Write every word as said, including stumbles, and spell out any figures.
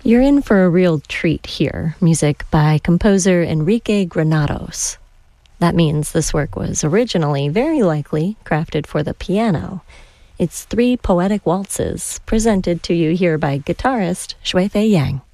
You're in for a real treat here. Music by composer Enrique Granados. That means this work was originally, very likely, crafted for the piano. It's three poetic waltzes presented to you here by guitarist Shui Fei Yang.